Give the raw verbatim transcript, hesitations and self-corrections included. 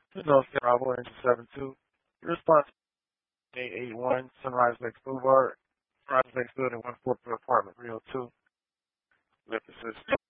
North Bravo, engine seven two. Response eight eight one, Sunrise Lakes Boulevard, Sunrise Lakes Building, one four two, apartment three oh two. Lip assist.